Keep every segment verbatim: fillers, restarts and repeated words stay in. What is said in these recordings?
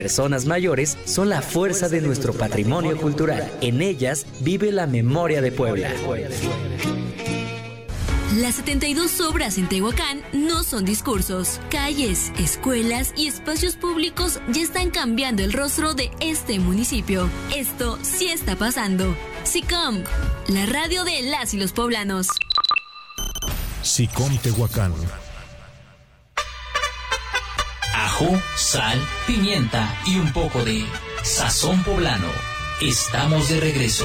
Personas mayores son la fuerza de nuestro patrimonio cultural. En ellas vive la memoria de Puebla. Las setenta y dos obras en Tehuacán no son discursos. Calles, escuelas y espacios públicos ya están cambiando el rostro de este municipio. Esto sí está pasando. SICOM, la radio de las y los poblanos. SICOM Tehuacán. Ajo, sal, pimienta y un poco de sazón poblano. Estamos de regreso.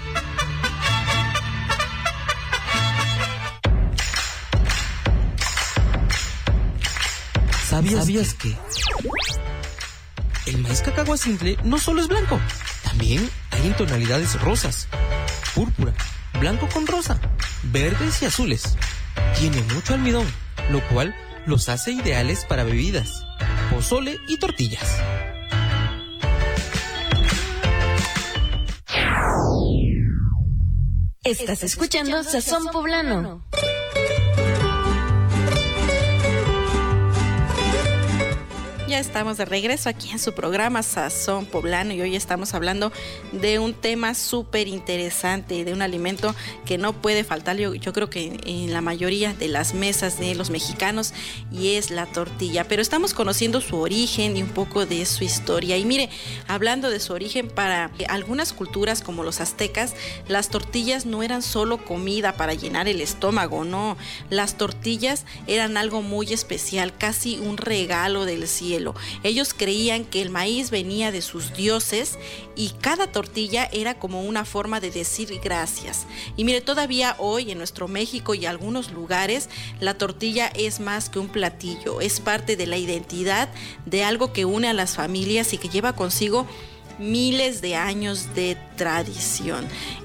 ¿Sabías, ¿Sabías que? El maíz cacahuacintle no solo es blanco, también hay en tonalidades rosas, púrpura, blanco con rosa, verdes y azules. Tiene mucho almidón, lo cual los hace ideales para bebidas, pozole y tortillas. Estás escuchando Sazón Poblano. Ya estamos de regreso aquí en su programa Sazón Poblano y hoy estamos hablando de un tema súper interesante, de un alimento que no puede faltar, yo, yo creo que en la mayoría de las mesas de los mexicanos, y es la tortilla. Pero estamos conociendo su origen y un poco de su historia. Y mire, hablando de su origen, para algunas culturas como los aztecas, las tortillas no eran solo comida para llenar el estómago, no. Las tortillas eran algo muy especial, casi un regalo del cielo. Ellos creían que el maíz venía de sus dioses y cada tortilla era como una forma de decir gracias. Y mire, todavía hoy en nuestro México y algunos lugares, la tortilla es más que un platillo, es parte de la identidad de algo que une a las familias y que lleva consigo miles de años de tradición.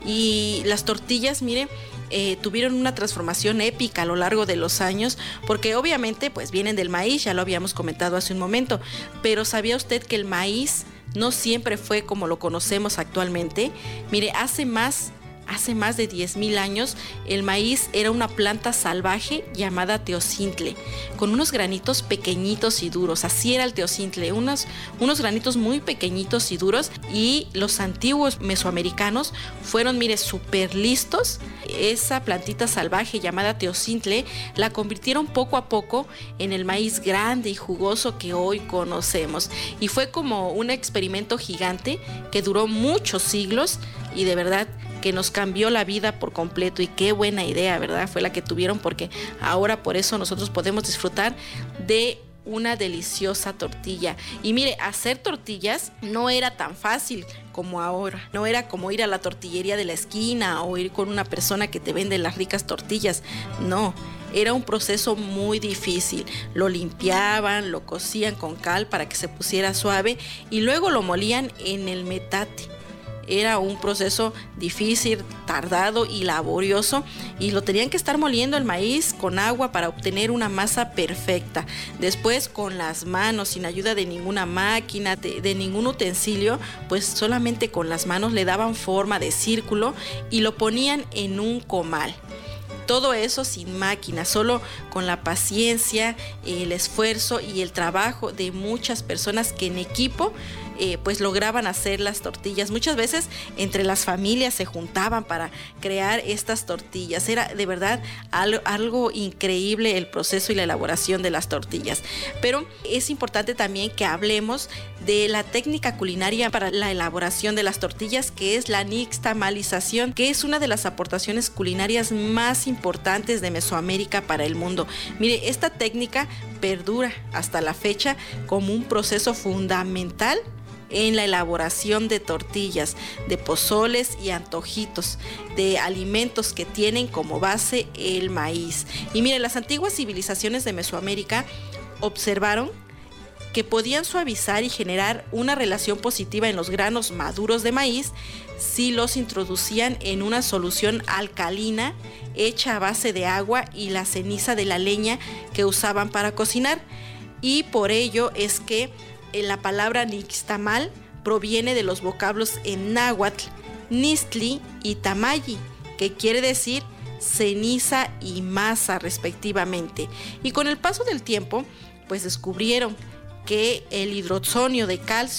Y las tortillas, mire, Eh, tuvieron una transformación épica a lo largo de los años, porque obviamente pues vienen del maíz, ya lo habíamos comentado hace un momento, pero ¿sabía usted que el maíz no siempre fue como lo conocemos actualmente? Mire, hace más Hace más de diez mil años, el maíz era una planta salvaje llamada teocintle, con unos granitos pequeñitos y duros. Así era el teocintle, unos, unos granitos muy pequeñitos y duros. Y los antiguos mesoamericanos fueron, mire, súper listos. Esa plantita salvaje llamada teocintle la convirtieron poco a poco en el maíz grande y jugoso que hoy conocemos. Y fue como un experimento gigante que duró muchos siglos y de verdad que nos cambió la vida por completo. Y qué buena idea, ¿verdad? Fue la que tuvieron, porque ahora por eso nosotros podemos disfrutar de una deliciosa tortilla. Y mire, hacer tortillas no era tan fácil como ahora. No era como ir a la tortillería de la esquina o ir con una persona que te vende las ricas tortillas. No, era un proceso muy difícil. Lo limpiaban, lo cocían con cal para que se pusiera suave y luego lo molían en el metate. Era un proceso difícil, tardado y laborioso, y lo tenían que estar moliendo el maíz con agua para obtener una masa perfecta. Después, con las manos, sin ayuda de ninguna máquina, de, de ningún utensilio, pues solamente con las manos le daban forma de círculo y lo ponían en un comal. Todo eso sin máquina, solo con la paciencia, el esfuerzo y el trabajo de muchas personas que en equipo eh, pues lograban hacer las tortillas. Muchas veces entre las familias se juntaban para crear estas tortillas. Era de verdad algo, algo increíble el proceso y la elaboración de las tortillas. Pero es importante también que hablemos de la técnica culinaria para la elaboración de las tortillas, que es la nixtamalización, que es una de las aportaciones culinarias más importantes de Mesoamérica para el mundo. Mire, esta técnica perdura hasta la fecha como un proceso fundamental en la elaboración de tortillas, de pozoles y antojitos, de alimentos que tienen como base el maíz. Y mire, las antiguas civilizaciones de Mesoamérica observaron que podían suavizar y generar una relación positiva en los granos maduros de maíz si los introducían en una solución alcalina hecha a base de agua y la ceniza de la leña que usaban para cocinar. Y por ello es que la palabra nixtamal proviene de los vocablos en náhuatl, nistli y tamayi, que quiere decir ceniza y masa respectivamente. Y con el paso del tiempo, pues descubrieron que el hidroxonio de calcio